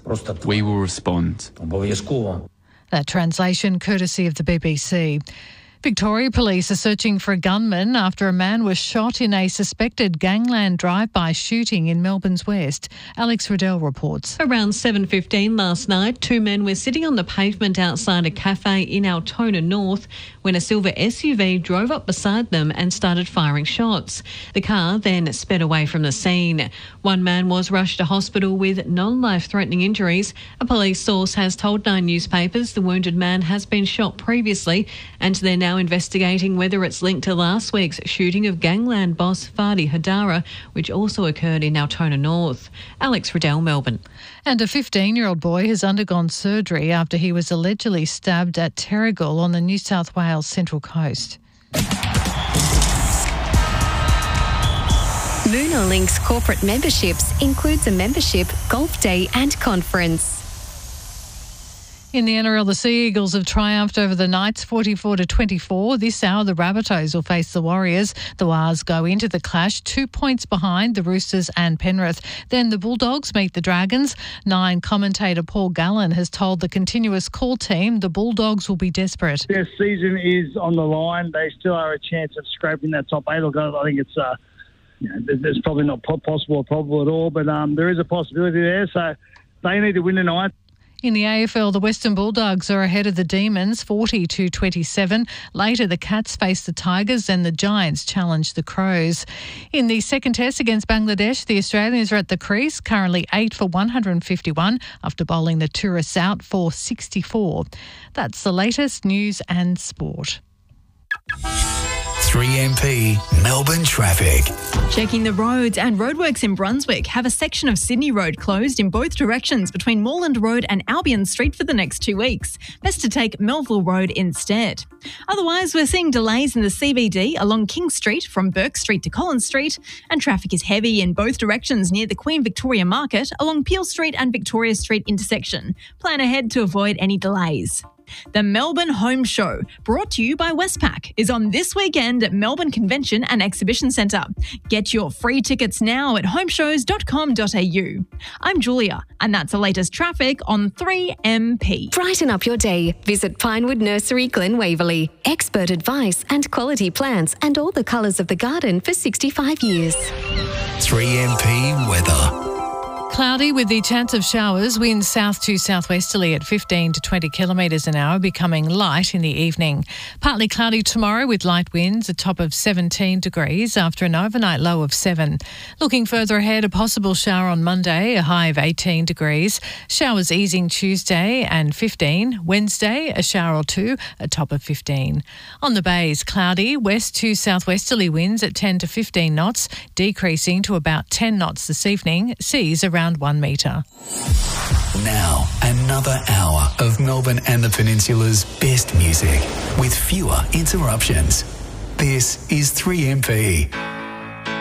We will respond. That translation courtesy of the BBC. Victoria Police are searching for a gunman after a man was shot in a suspected gangland drive-by shooting in Melbourne's West. Alex Riddell reports. Around 7:15 last night, two men were sitting on the pavement outside a cafe in Altona North when a silver SUV drove up beside them and started firing shots. The car then sped away from the scene. One man was rushed to hospital with non-life-threatening injuries. A police source has told Nine newspapers the wounded man has been shot previously and they're now investigating whether it's linked to last week's shooting of gangland boss Fadi Hadara, which also occurred in Altona North. Alex Riddell, Melbourne. And a 15-year-old boy has undergone surgery after he was allegedly stabbed at Terrigal on the New South Wales Central Coast. Moonalink's corporate memberships includes a membership, golf day and conference. In the NRL, the Sea Eagles have triumphed over the Knights 44-24. This hour, the Rabbitohs will face the Warriors. The Wars go into the clash 2 points behind the Roosters and Penrith. Then the Bulldogs meet the Dragons. Nine commentator Paul Gallen has told the Continuous Call team the Bulldogs will be desperate. Their season is on the line. They still are a chance of scraping that top 8. Look, I think it's it's probably not possible or probable at all, but there is a possibility there. So they need to win tonight. In the AFL, the Western Bulldogs are ahead of the Demons 40-27. Later, the Cats face the Tigers and the Giants challenge the Crows. In the second test against Bangladesh, the Australians are at the crease, currently 8 for 151 after bowling the tourists out for 64. That's the latest news and sport. 3MP Melbourne traffic. Checking the roads, and roadworks in Brunswick have a section of Sydney Road closed in both directions between Moreland Road and Albion Street for the next 2 weeks. Best to take Melville Road instead. Otherwise, we're seeing delays in the CBD along King Street from Burke Street to Collins Street, and traffic is heavy in both directions near the Queen Victoria Market along Peel Street and Victoria Street intersection. Plan ahead to avoid any delays. The Melbourne Home Show, brought to you by Westpac, is on this weekend at Melbourne Convention and Exhibition Centre. Get your free tickets now at homeshows.com.au. I'm Julia, and that's the latest traffic on 3MP. Brighten up your day. Visit Pinewood Nursery, Glen Waverley. Expert advice and quality plants and all the colours of the garden for 65 years. 3MP weather. Cloudy with the chance of showers, winds south to southwesterly at 15 to 20 kilometres an hour, becoming light in the evening. Partly cloudy tomorrow with light winds, a top of 17 degrees after an overnight low of 7. Looking further ahead, a possible shower on Monday, a high of 18 degrees. Showers easing Tuesday and 15. Wednesday, a shower or two, a top of 15. On the bays, cloudy, west to southwesterly winds at 10 to 15 knots, decreasing to about 10 knots this evening. Seas around 1 metre. Now, another hour of Melbourne and the Peninsula's best music with fewer interruptions. This is 3MP.